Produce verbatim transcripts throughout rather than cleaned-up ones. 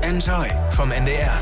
Enjoy vom N D R.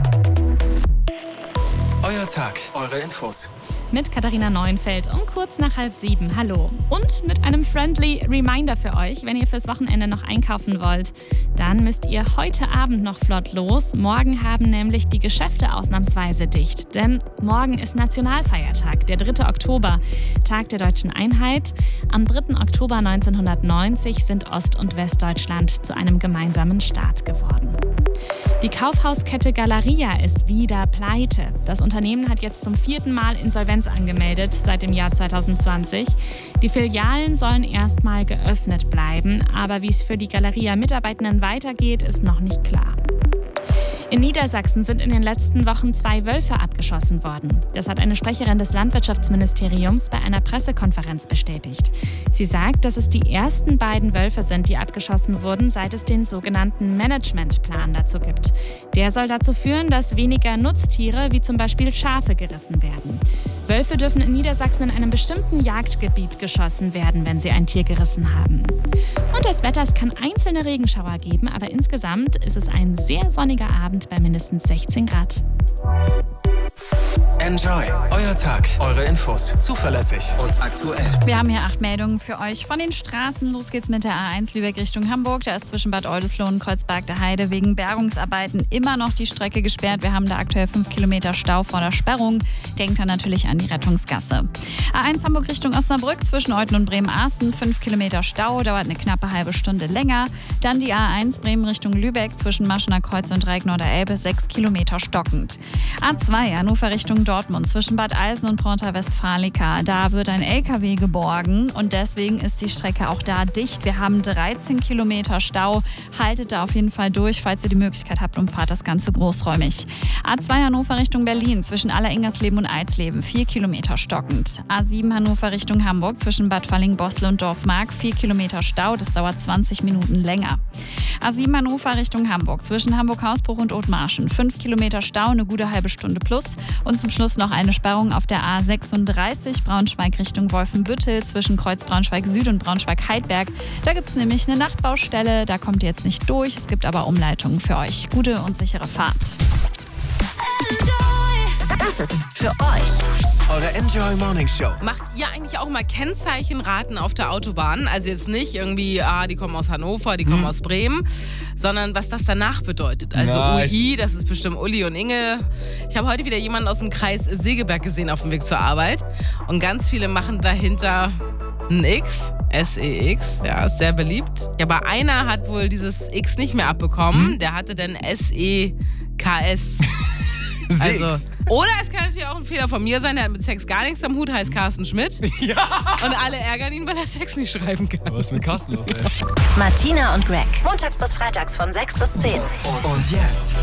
Euer Tag, eure Infos. Mit Katharina Neuenfeld um kurz nach halb sieben. Hallo. Und mit einem friendly Reminder für euch, wenn ihr fürs Wochenende noch einkaufen wollt, dann müsst ihr heute Abend noch flott los. Morgen haben nämlich die Geschäfte ausnahmsweise dicht. Denn morgen ist Nationalfeiertag, der dritte Oktober, Tag der Deutschen Einheit. Am dritten Oktober neunzehnhundertneunzig sind Ost- und Westdeutschland zu einem gemeinsamen Staat geworden. Die Kaufhauskette Galeria ist wieder pleite. Das Unternehmen hat jetzt zum vierten Mal Insolvenz angemeldet seit dem Jahr zweitausendzwanzig. Die Filialen sollen erstmal geöffnet bleiben, aber wie es für die Galeria-Mitarbeitenden weitergeht, ist noch nicht klar. In Niedersachsen sind in den letzten Wochen zwei Wölfe abgeschossen worden. Das hat eine Sprecherin des Landwirtschaftsministeriums bei einer Pressekonferenz bestätigt. Sie sagt, dass es die ersten beiden Wölfe sind, die abgeschossen wurden, seit es den sogenannten Managementplan dazu gibt. Der soll dazu führen, dass weniger Nutztiere, wie zum Beispiel Schafe, gerissen werden. Wölfe dürfen in Niedersachsen in einem bestimmten Jagdgebiet geschossen werden, wenn sie ein Tier gerissen haben. Und das Wetter, es kann einzelne Regenschauer geben, aber insgesamt ist es ein sehr sonniger Abend bei mindestens sechzehn Grad. Enjoy, euer Tag, eure Infos. Zuverlässig und aktuell. Wir haben hier acht Meldungen für euch von den Straßen. Los geht's mit der A eins Lübeck Richtung Hamburg. Da ist zwischen Bad Oldesloe und Kreuzberg der Heide wegen Bergungsarbeiten immer noch die Strecke gesperrt. Wir haben da aktuell fünf Kilometer Stau vor der Sperrung. Denkt dann natürlich an die Rettungsgasse. A eins Hamburg Richtung Osnabrück zwischen Euthen und Bremen-Arsten. fünf Kilometer Stau, dauert eine knappe halbe Stunde länger. Dann die A eins Bremen Richtung Lübeck zwischen Maschener Kreuz und Dreieck-Norderelbe. sechs Kilometer stockend. A zwei Hannover Richtung Dortmund zwischen Bad Eilsen und Ponta Westfalica. Da wird ein L K W geborgen und deswegen ist die Strecke auch da dicht. Wir haben dreizehn Kilometer Stau. Haltet da auf jeden Fall durch, falls ihr die Möglichkeit habt, und fahrt das Ganze großräumig. A zwei Hannover Richtung Berlin zwischen Aller-Ingersleben und Eisleben. vier Kilometer stockend. A sieben Hannover Richtung Hamburg zwischen Bad Falling-Bostel und Dorfmark. vier Kilometer Stau. Das dauert zwanzig Minuten länger. A sieben Hannover Richtung Hamburg zwischen Hamburg-Hausbruch und Othmarschen. fünf Kilometer Stau, eine gute halbe Stunde plus. Und zum Schluss noch eine Sperrung auf der A sechsunddreißig Braunschweig Richtung Wolfenbüttel zwischen Kreuz Braunschweig Süd und Braunschweig-Heidberg. Da gibt es nämlich eine Nachtbaustelle, da kommt ihr jetzt nicht durch. Es gibt aber Umleitungen für euch. Gute und sichere Fahrt. Das ist für euch Eure Enjoy Morning Show. Macht ihr eigentlich auch mal Kennzeichenraten auf der Autobahn? Also jetzt nicht irgendwie, ah, die kommen aus Hannover, die kommen hm. aus Bremen, sondern was das danach bedeutet. Also ja, U I, das ist bestimmt Uli und Inge. Ich habe heute wieder jemanden aus dem Kreis Segeberg gesehen auf dem Weg zur Arbeit. Und ganz viele machen dahinter ein X, S E X, ja, ist sehr beliebt. Aber einer hat wohl dieses X nicht mehr abbekommen. Hm? Der hatte dann S E K S. Also, oder es kann natürlich auch ein Fehler von mir sein, der hat mit Sex gar nichts am Hut, heißt Carsten Schmidt. Ja. Und alle ärgern ihn, weil er Sex nicht schreiben kann. Was ist mit Carsten los, ey? Martina und Greg. Montags bis freitags von sechs bis zehn. Und jetzt